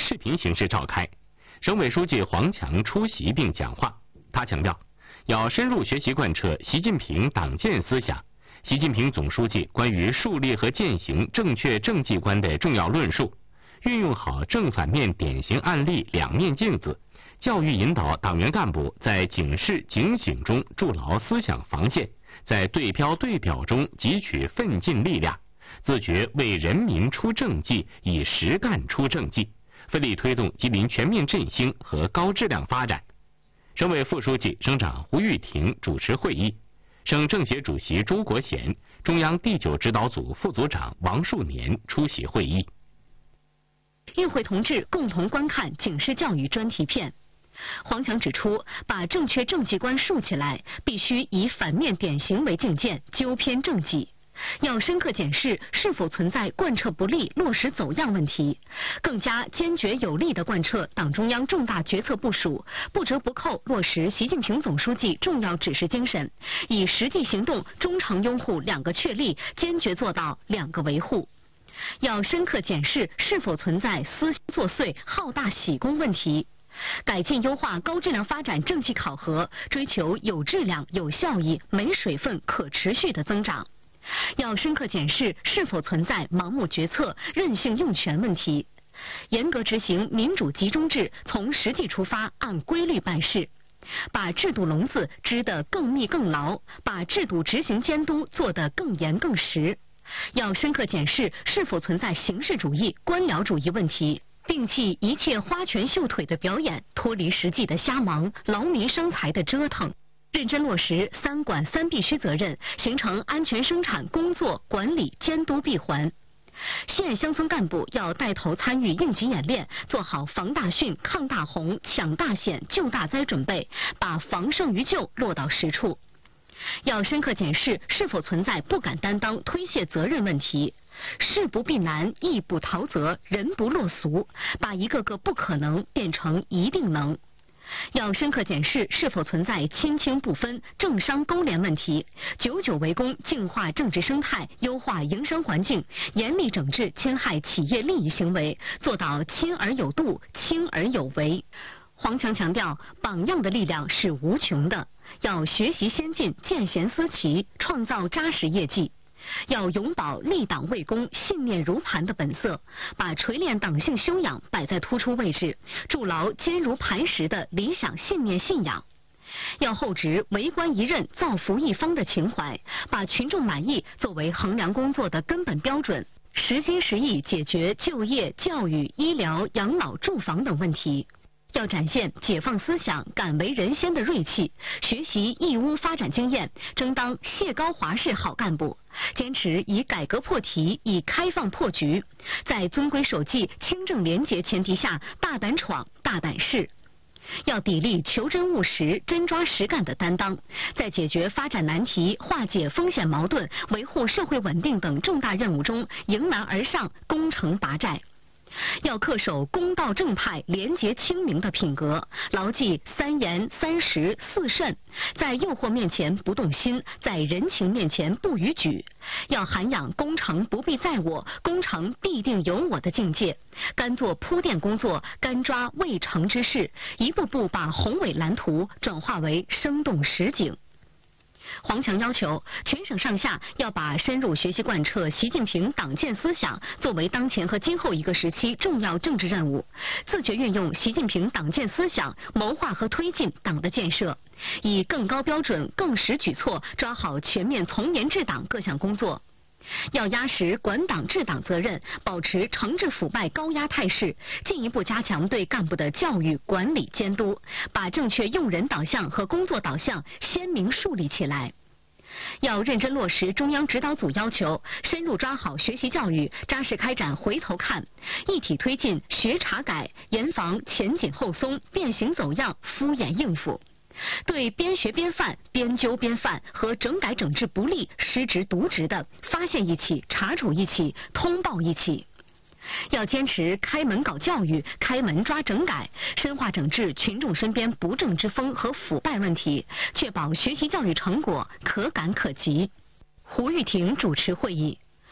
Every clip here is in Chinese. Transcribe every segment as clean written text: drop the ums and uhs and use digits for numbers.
视频形式召开，省委书记黄强出席并讲话。他强调，要深入学习贯彻习近平党建思想、习近平总书记关于树立和践行正确政绩观的重要论述，运用好正反面典型案例两面镜子，教育引导党员干部在警示警醒中筑牢思想防线，在对标对表中汲取奋进力量，自觉为人民出政绩，以实干出政绩，奋力推动吉林全面振兴和高质量发展。省委副书记、省长胡玉婷主持会议，省政协主席朱国贤、中央第9指导组副组长王树年出席会议。 与会同志共同观看警示教育专题片。黄强指出，把正确政绩观树起来，必须以反面典型为镜鉴，纠偏正己。要深刻检视是否存在贯彻不力、落实走样问题，更加坚决有力地贯彻党中央重大决策部署，不折不扣落实习近平总书记重要指示精神，以实际行动忠诚拥护2个确立，坚决做到2个维护。要深刻检视是否存在私心作祟、好大喜功问题，改进优化高质量发展政绩考核，追求有质量、有效益、没水分、可持续的增长。要深刻检视是否存在盲目决策、任性用权问题，严格执行民主集中制，从实际出发，按规律办事，把制度笼子织得更密更牢，把制度执行监督做得更严更实。要深刻检视是否存在形式主义、官僚主义问题，摒弃一切花拳绣腿的表演，脱离实际的瞎忙、劳民伤财的折腾。认真落实3管3必须责任，形成安全生产工作管理监督闭环。县乡村干部要带头参与应急演练，做好防大汛、抗大洪、抢大险、救大灾准备，把防胜于救落到实处。要深刻检视是否存在不敢担当、推卸责任问题，事不避难、义不逃责、人不落俗，把一个个不可能变成一定能。要深刻检视是否存在亲轻不分、政商勾连问题，久久为功，净化政治生态，优化营商环境，严厉整治侵害企业利益行为，做到亲而有度、轻而有为。黄强强调，榜样的力量是无穷的，要学习先进、见贤思齐，创造扎实业绩。要永葆立党为公、信念如磐的本色，把锤炼党性修养摆在突出位置，筑牢坚如磐石的理想信念信仰。要厚植为官一任、造福一方的情怀，把群众满意作为衡量工作的根本标准，实心实意解决就业、教育、医疗、养老、住房等问题。要展现解放思想、敢为人先的锐气，学习义乌发展经验，争当谢高华式好干部，坚持以改革破题、以开放破局，在遵规守纪、清正廉洁前提下，大胆闯、大胆试。要砥砺求真务实、真抓实干的担当，在解决发展难题、化解风险矛盾、维护社会稳定等重大任务中迎难而上、攻城拔寨。要恪守公道正派、廉洁清明的品格，牢记3严、3实、4慎，在诱惑面前不动心，在人情面前不逾矩。要涵养攻城不必在我、攻城必定有我的境界，干做铺垫工作，干抓未成之事，一步步把宏伟蓝图转化为生动实景。黄强要求全省上下要把深入学习贯彻习近平党建思想作为当前和今后一个时期重要政治任务，自觉运用习近平党建思想谋划和推进党的建设，以更高标准、更实举措抓好全面从严治党各项工作。要压实管党治党责任，保持惩治腐败高压态势，进一步加强对干部的教育、管理、监督，把正确用人导向和工作导向鲜明树立起来。要认真落实中央指导组要求，深入抓好学习教育，扎实开展回头看，一体推进学查改，严防前紧后松、变形走样、敷衍应付。对边学边犯、边纠边犯和整改整治不力、失职渎职的，发现一起、查处一起、通报一起。要坚持开门搞教育、开门抓整改，深化整治群众身边不正之风和腐败问题，确保学习教育成果可感可及。胡玉婷主持会议。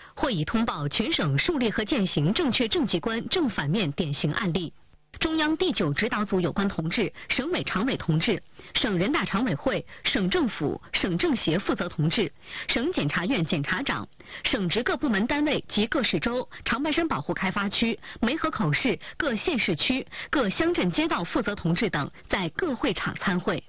会议通报全省树立和践行正确政绩观正反面典型案例。中央第9指导组有关同志、省委常委同志、省人大常委会、省政府、省政协负责同志、省检察院检察长、省直各部门单位及各市州、长白山保护开发区、梅河口市各县市区、各乡镇街道负责同志等在各会场参会。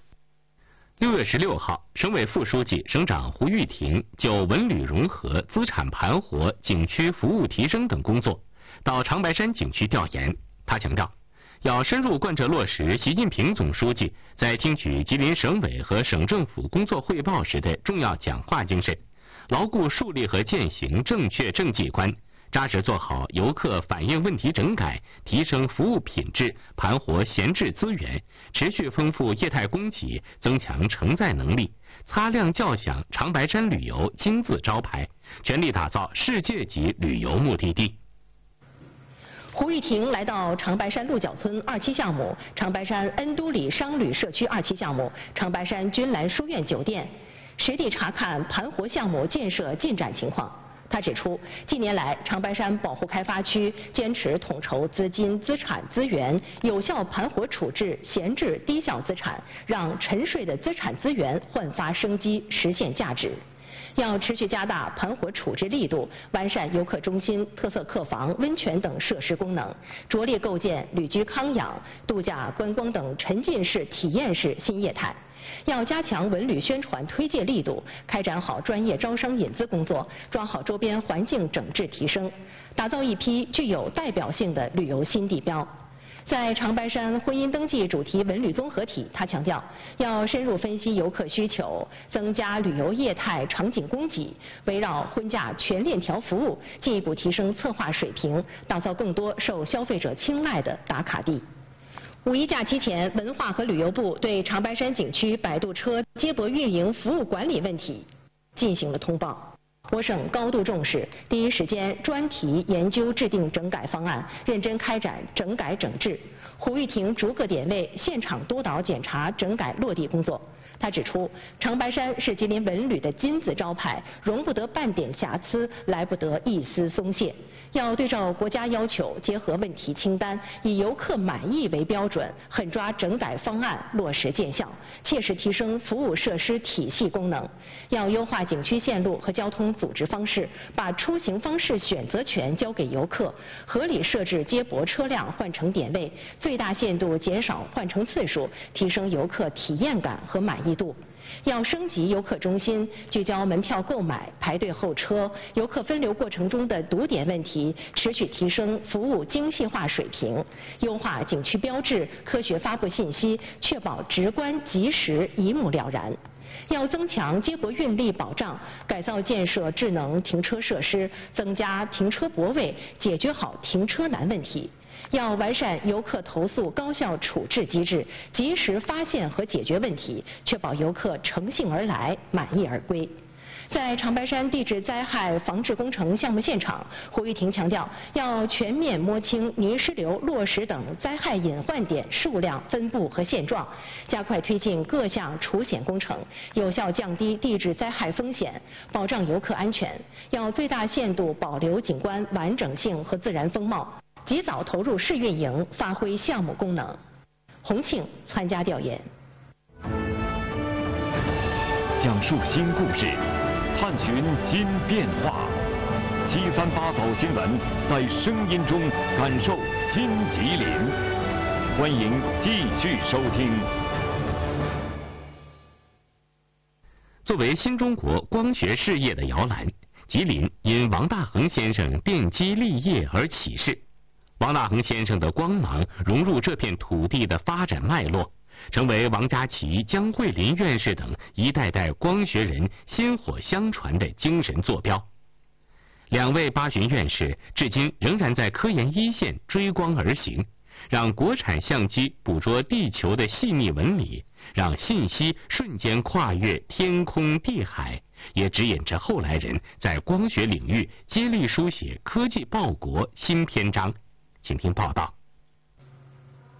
6月16号，省委副书记、省长胡玉婷就文旅融合、资产盘活、景区服务提升等工作到长白山景区调研。他强调，要深入贯彻落实习近平总书记在听取吉林省委和省政府工作汇报时的重要讲话精神，牢固树立和践行正确政绩观，扎实做好游客反映问题整改，提升服务品质，盘活闲置资源，持续丰富业态供给，增强承载能力，擦亮叫响长白山旅游金字招牌，全力打造世界级旅游目的地。 胡玉婷来到长白山鹿角村2期项目、长白山恩都里商旅社区2期项目、长白山君兰书院酒店，实地查看盘活项目建设进展情况。他指出，近年来长白山保护开发区坚持统筹资金、资产、资源，有效盘活处置闲置低效资产，让沉睡的资产资源焕发生机，实现价值。要持续加大盘活处置力度，完善游客中心、特色客房、温泉等设施功能，着力构建旅居康养、度假观光等沉浸式、体验式新业态。要加强文旅宣传推介力度，开展好专业招商引资工作，抓好周边环境整治提升，打造一批具有代表性的旅游新地标。在长白山婚姻登记主题文旅综合体，他强调要深入分析游客需求，增加旅游业态场景供给，围绕婚嫁全链条服务，进一步提升策划水平，打造更多受消费者青睐的打卡地。5一假期前，文化和旅游部对长白山景区摆渡车接驳运营服务管理问题进行了通报。我省高度重视，第一时间专题研究制定整改方案，认真开展整改整治。胡玉婷逐个点位现场督导检查整改落地工作。他指出，长白山是吉林文旅的金字招牌，容不得半点瑕疵，来不得一丝松懈。要对照国家要求，结合问题清单，以游客满意为标准，狠抓整改方案，落实见效，切实提升服务设施体系功能。要优化景区线路和交通组织方式，把出行方式选择权交给游客，合理设置接驳车辆换乘点位，最大限度减少换乘次数，提升游客体验感和满意度。要升级游客中心，聚焦门票购买、排队候车、游客分流过程中的堵点问题，持续提升服务精细化水平，优化景区标志，科学发布信息，确保直观及时、一目了然。要增强接驳运力保障，改造建设智能停车设施，增加停车泊位，解决好停车难问题。要完善游客投诉高效处置机制，及时发现和解决问题，确保游客乘兴而来、满意而归。在长白山地质灾害防治工程项目现场，胡玉婷强调，要全面摸清泥石流、落石等灾害隐患点数量、分布和现状，加快推进各项除险工程，有效降低地质灾害风险，保障游客安全。要最大限度保留景观完整性和自然风貌，及早投入试运营，发挥项目功能。洪庆参加调研， 讲述新故事，探寻新变化。738早新闻，在声音中感受新吉林。欢迎继续收听。 作为新中国光学事业的摇篮，吉林因王大珩先生奠基立业而起势。王大珩先生的光芒融入这片土地的发展脉络，成为王家琦、江惠林院士等一代代光学人薪火相传的精神坐标。2位八旬院士至今仍然在科研一线追光而行，让国产相机捕捉地球的细腻纹理，让信息瞬间跨越天空地海，也指引着后来人在光学领域接力书写科技报国新篇章。请听报道。 在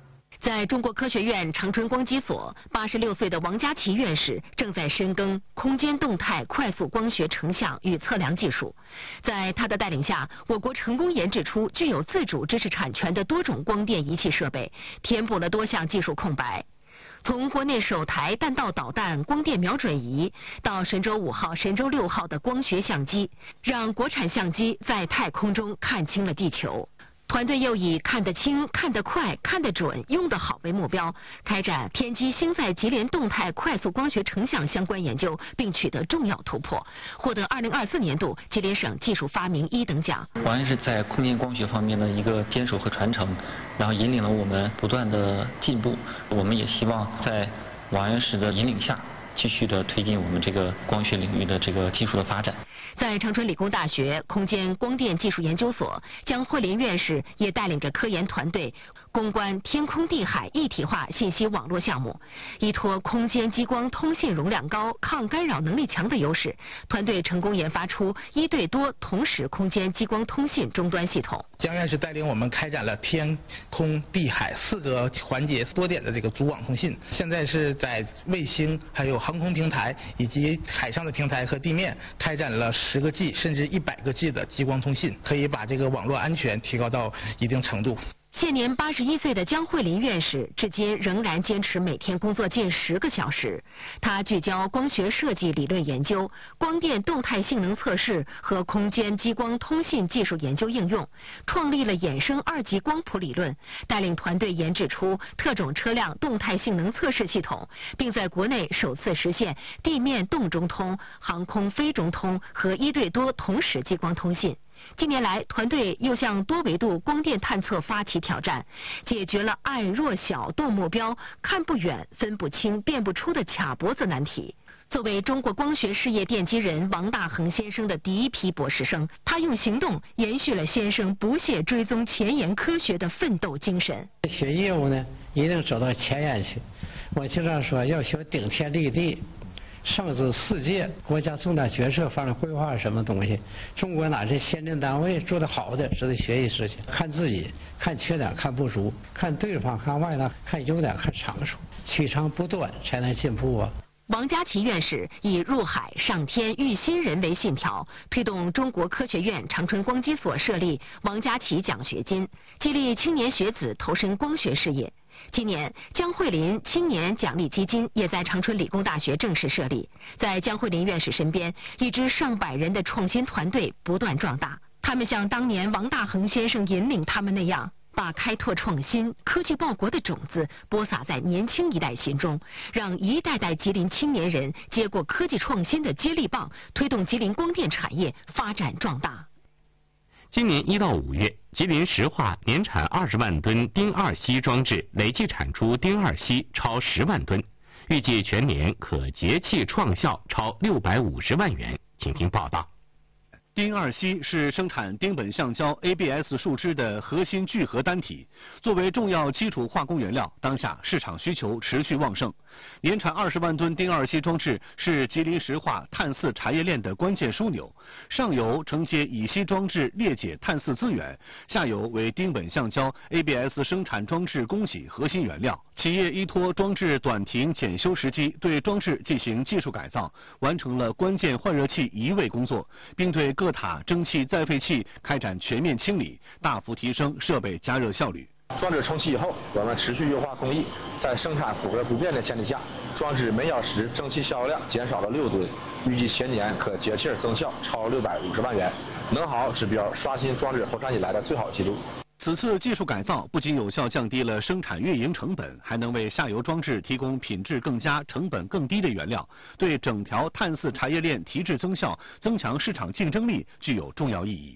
在中国科学院长春光机所，86岁的王家琦院士正在深耕空间动态快速光学成像与测量技术。在他的带领下，我国成功研制出具有自主知识产权的多种光电仪器设备，填补了多项技术空白。从国内首台弹道导弹光电瞄准仪到神舟5号、神舟6号的光学相机，让国产相机在太空中看清了地球。团队又以看得清、看得快、看得准、用得好为目标，开展天基星在吉林动态快速光学成像相关研究，并取得重要突破，获得2024年度吉林省技术发明1等奖。 王院士在空间光学方面的一个坚守和传承，然后引领了我们不断的进步。我们也希望在王院士的引领下，继续的推进我们这个光学领域的这个技术的发展。 在长春理工大学空间光电技术研究所，姜慧林院士也带领着科研团队攻关天空地海一体化信息网络项目。依托空间激光通信容量高、抗干扰能力强的优势，团队成功研发出1对多同时空间激光通信终端系统。 姜院士带领我们开展了天空地海4个环节多点的这个组网通信，现在是在卫星、还有航空平台以及海上的平台和地面开展了10个 G 甚至100个 G 的激光通信，可以把这个网络安全提高到一定程度。 现年81岁的姜慧林院士，至今仍然坚持每天工作近10个小时。他聚焦光学设计理论研究、光电动态性能测试和空间激光通信技术研究应用，创立了衍生2级光谱理论，带领团队研制出特种车辆动态性能测试系统，并在国内首次实现地面动中通、航空非中通和1对多同时激光通信。近年来，团队又向多维度光电探测发起挑战，解决了暗弱小动目标、看不远、分不清、辨不出的卡脖子难题。作为中国光学事业奠基人王大珩先生的第1批博士生，他用行动延续了先生不懈追踪前沿科学的奋斗精神。 学业务呢，一定走到前沿去。我经常说，要学顶天立地。上至世界国家重大决策方面规划什么东西，中国哪些先进单位做得好的，值得学习事情。看自己，看缺点，看不足，看对方，看外呢，看优点，看长处，取长补短，才能进步啊。 王家琦院士以入海、上天、育新人为信条，推动中国科学院长春光机所设立王家琦奖学金，激励青年学子投身光学事业。今年，姜慧林青年奖励基金也在长春理工大学正式设立。在姜慧林院士身边，一支上百人的创新团队不断壮大。他们像当年王大珩先生引领他们那样，把开拓创新、科技报国的种子播撒在年轻一代心中，让一代代吉林青年人接过科技创新的接力棒，推动吉林光电产业发展壮大。 今年1到5月，吉林石化年产20万吨丁2烯装置累计产出丁2烯超10万吨，预计全年可节气创效超650万元。请听报道。 丁2烯是生产丁苯橡胶 ABS 树脂的核心聚合单体，作为重要基础化工原料，当下市场需求持续旺盛。年产20万吨丁2烯装置是吉林石化碳4产业链的关键枢纽，上游承接乙烯装置裂解碳4资源，下游为丁苯橡胶 ABS 生产装置供给核心原料。企业依托装置短停检修时机，对装置进行技术改造，完成了关键换热器移位工作，并对各塔蒸汽再废气开展全面清理，大幅提升设备加热效率。 装置充气以后，我们持续优化工艺，在生产负荷不变的前提下，装置每小时蒸汽消耗量减少了6吨，预计全年可节气增效超650万元，能耗指标刷新装置投产以来的最好记录。 此次技术改造不仅有效降低了生产运营成本，还能为下游装置提供品质更佳、成本更低的原料，对整条碳4产业链提质增效、增强市场竞争力具有重要意义。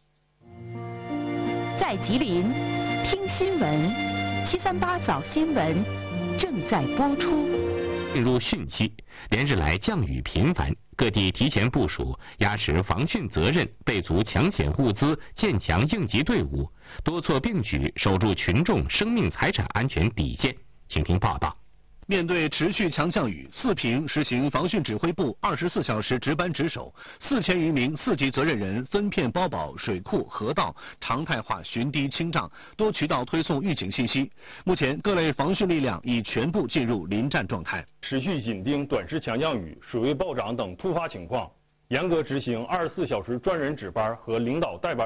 在吉林听新闻，738早新闻正在播出。 进入汛期，连日来降雨频繁，各地提前部署，压实防汛责任，备足抢险物资，建强应急队伍，多措并举，守住群众生命财产安全底线。请听报道。 面对持续强降雨，4平实行防汛指挥部24小时值班值守，4000余名4级责任人分片包保水库、河道，常态化巡堤清障，多渠道推送预警信息。目前各类防汛力量已全部进入临战状态， 持续紧盯短时强降雨、水位暴涨等突发情况，严格执行24小时专人值班和领导带班